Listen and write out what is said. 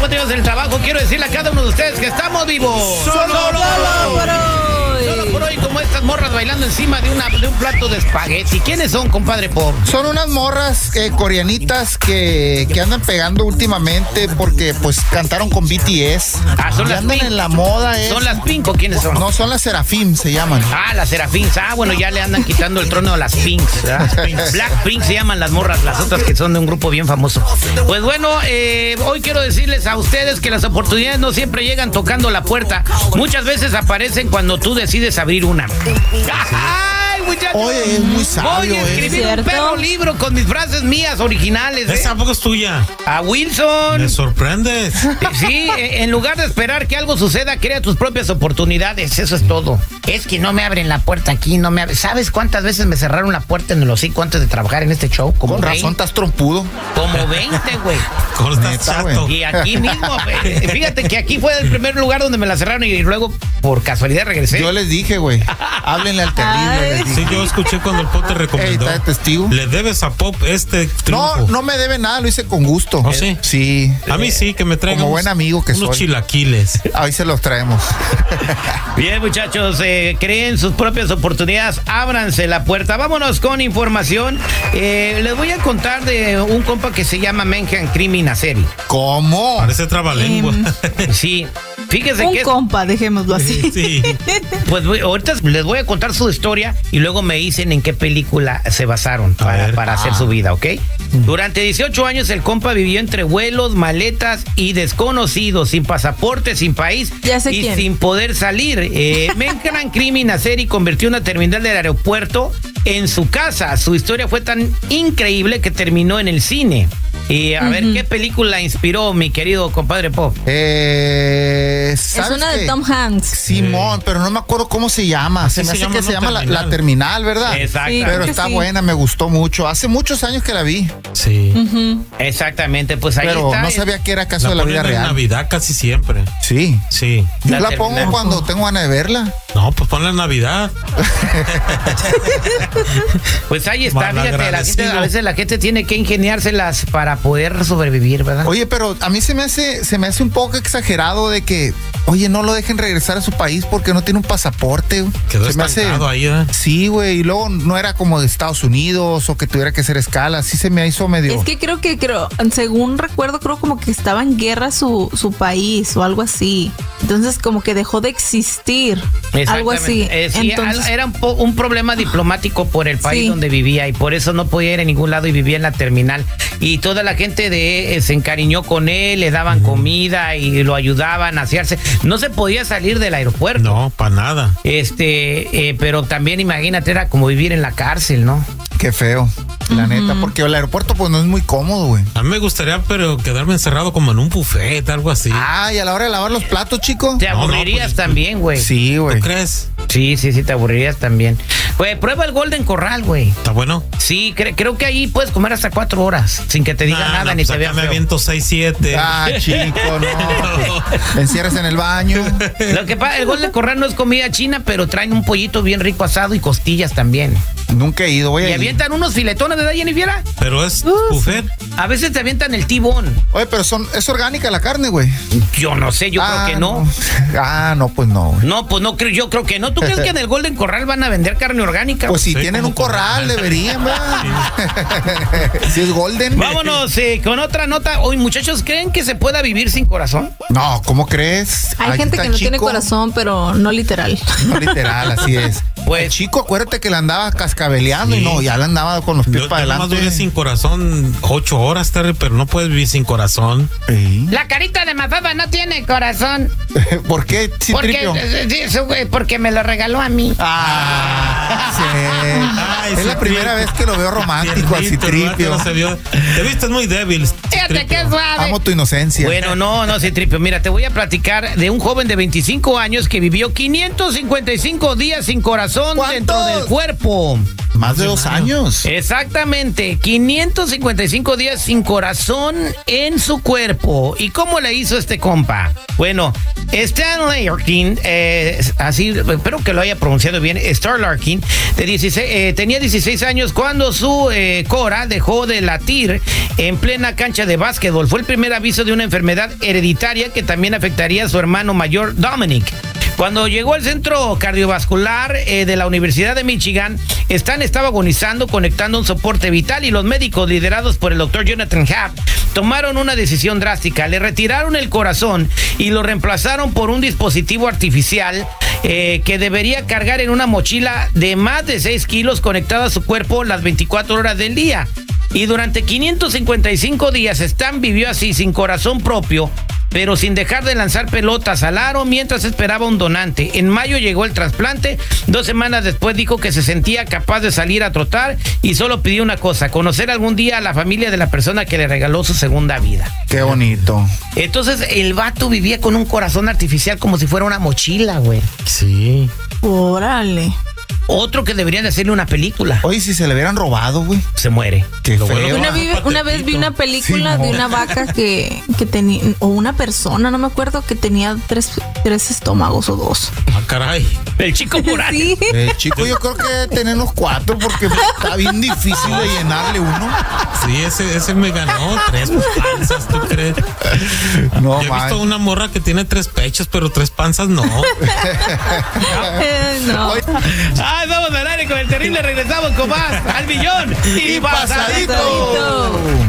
amigos del trabajo, quiero decirle a cada uno de ustedes que estamos vivos. Solo por hoy, como estas morras bailando encima de un plato de espagueti. ¿Quiénes son, compadre Pop? Son unas morras coreanitas que andan pegando últimamente porque pues cantaron con BTS. Son las andan Pink. en la moda. ¿Son las Pink o quiénes son? No, son las Serafim, se llaman. Las Serafins. Bueno, ya le andan quitando el trono a las Pinks, ¿verdad? Blackpink se llaman las morras, las otras que son de un grupo bien famoso. Pues bueno, hoy quiero decirles a ustedes que las oportunidades no siempre llegan tocando la puerta. Muchas veces aparecen cuando tú decides abrir una. ¡Ay, muchachos! Oye, es muy sabio. Voy a escribir un perro libro con mis frases mías originales. ¿Esa tampoco es tuya? A Wilson. Me sorprendes. Sí, en lugar de esperar que algo suceda, crea tus propias oportunidades. Eso es todo. Es que no me abren la puerta aquí, no me abren. ¿Sabes cuántas veces me cerraron la puerta en el hocico antes de trabajar en este show? Con razón estás trompudo. Como 20, güey. Estás chato. Y aquí mismo, fíjate que aquí fue el primer lugar donde me la cerraron y luego por casualidad regresé. Yo les dije, güey, háblenle al terrible. Sí, yo escuché cuando el Pop te recomendó. ¿Está de testigo? Le debes a Pop este triunfo. No me debe nada, lo hice con gusto. ¿Oh, sí? Sí. A mí sí, que me traigan como buen amigo que unos soy. chilaquiles. Ahí se los traemos. Bien, muchachos, creen sus propias oportunidades, ábranse la puerta. Vámonos con información. Les voy a contar de un compa que se llama Menjan Criminaseri. ¿Cómo? Parece trabalengua. Sí. Fíjese un que compa, dejémoslo así. Sí. Pues ahorita les voy a contar su historia y luego me dicen en qué película se basaron para hacer su vida, ¿ok? Durante 18 años el compa vivió entre vuelos, maletas y desconocidos, sin pasaporte, sin país y quién. sin poder salir. Menjan Criminaseri convirtió una terminal del aeropuerto en su casa. Su historia fue tan increíble que terminó en el cine. Y a ver, ¿qué película inspiró mi querido compadre Pop? Es una de Tom Hanks. Simón, pero no me acuerdo cómo se llama. Se me hace que se llama la terminal, ¿verdad? Exacto. Sí, pero está buena, me gustó mucho. Hace muchos años que la vi. Sí. Exactamente, pues ahí pero está. No sabía que era caso de la vida real. real. En Navidad casi siempre. Sí. Sí. Yo la pongo cuando tengo ganas de verla. No, pues ponla en Navidad. Pues ahí está, fíjate, a veces la gente tiene que ingeniárselas para poder sobrevivir, ¿verdad? Oye, pero a mí se me hace un poco exagerado de que, oye, no lo dejen regresar a su país porque no tiene un pasaporte. Quedó estancado ahí, ¿eh? Sí, güey, y luego no era como de Estados Unidos o que tuviera que hacer escala, sí se me hizo medio. Es que creo, según recuerdo, creo como que estaba en guerra su país o algo así. Entonces como que dejó de existir, algo así. Sí, entonces, era un problema diplomático por el país donde vivía y por eso no podía ir a ningún lado y vivía en la terminal. Y toda la gente se encariñó con él, le daban comida y lo ayudaban a asearse. No se podía salir del aeropuerto. No, para nada. Pero también imagínate, era como vivir en la cárcel, ¿no? Qué feo, la neta, porque el aeropuerto pues no es muy cómodo, güey. A mí me gustaría, pero quedarme encerrado como en un buffet, algo así. Y a la hora de lavar los platos, chico. Te aburrirías pues, también, güey. Sí, güey. ¿Tú crees? Sí, te aburrirías también. Güey, prueba el Golden Corral, güey. ¿Está bueno? Sí, creo que ahí puedes comer hasta 4 horas sin que te diga nada ni pues te vea me feo. aviento 6, 7. Chico, no. Te encierras en el baño. Lo que pasa, el Golden Corral no es comida china, pero traen un pollito bien rico asado y costillas también. Nunca he ido, güey. Y avientan unos filetones, ¿verdad, Jennifer? Pero es buffet. A veces te avientan el tibón. Oye, pero es orgánica la carne, güey. Yo no sé, yo creo que no. No, pues no, güey. No, pues no creo, yo creo que no. ¿Tú crees que en el Golden Corral van a vender carne orgánica? Pues si Sí, tienen un corral, deberían, ¿verdad? Si es golden. Vámonos con otra nota. Hoy, muchachos, ¿creen que se pueda vivir sin corazón? No, ¿cómo crees? Hay Ahí gente está que no tiene Chico. corazón, pero no literal. No literal, así es. Pues, El Chico, acuérdate que le andaba cascabeleando y no, ya le andaba con los pies para Yo nomás adelante. duré sin corazón 8 horas, Terry, pero no puedes vivir sin corazón. Sí. la carita de Mafaba no tiene corazón. ¿Por qué, Citripio? Porque me lo regaló a mí. Sí. Ay, Es la Citripio. primera vez que lo veo romántico al Tiernito, Citripio. no se vio. Te viste muy débil. Fíjate qué suave. Amo tu inocencia. Bueno, no, Citripio. Mira, te voy a platicar de un joven de 25 años que vivió 555 días sin corazón ¿Cuántos? dentro del cuerpo. Más de 2 años. Exactamente, 555 días sin corazón en su cuerpo. ¿Y cómo le hizo este compa? Bueno, Stan Larkin, así, espero que lo haya pronunciado bien, Star Larkin, tenía 16 años cuando su cora dejó de latir en plena cancha de básquetbol. Fue el primer aviso de una enfermedad hereditaria que también afectaría a su hermano mayor, Dominic. Cuando llegó al centro cardiovascular de la Universidad de Michigan, Stan estaba agonizando, conectando un soporte vital, y los médicos, liderados por el doctor Jonathan Happ, tomaron una decisión drástica. Le retiraron el corazón y lo reemplazaron por un dispositivo artificial que debería cargar en una mochila de más de 6 kilos conectada a su cuerpo las 24 horas del día. Y durante 555 días Stan vivió así, sin corazón propio, pero sin dejar de lanzar pelotas al aro mientras esperaba un donante. En mayo llegó el trasplante. 2 semanas después dijo que se sentía capaz de salir a trotar y solo pidió una cosa: conocer algún día a la familia de la persona que le regaló su segunda vida. Qué bonito. Entonces el vato vivía con un corazón artificial como si fuera una mochila, güey. Sí. Órale. Otro que deberían de hacerle una película. Oye, si se le hubieran robado, güey. Se muere. Qué feo. Una vez vi una película de una vaca que tenía, o una persona, no me acuerdo, que tenía tres estómagos o 2. Ah, caray. El chico Morales. Sí. Chico, yo creo que tenemos 4 porque está bien difícil de llenarle uno. Sí, ese me ganó 3 panzas, ¿tú crees? No, Yo he visto una morra que tiene 3 pechos, pero 3 panzas no. No. Vamos al aire con el terrible. Regresamos con más al millón y pasadito. Pasadito.